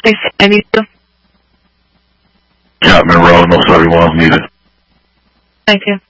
I need to. Cat Monroe, no 31 needed. Thank you.